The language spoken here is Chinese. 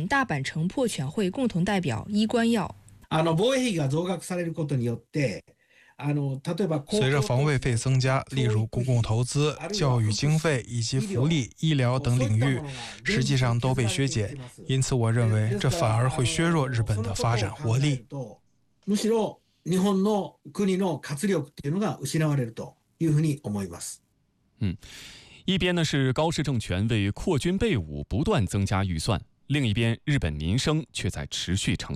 大阪城破犬会共同代表伊关耀。 防衛費が増額されることによって。 随着防卫费增加，例如公共投资、教育经费以及福利、医疗等领域，实际上都被削减。因此，我认为这反而会削弱日本的发展活力。 むしろ日本の国の活力っていうのが失われるというふうに思います。 一边呢是高市政权为扩军备武不断增加预算，另一边日本民生却在持续成长。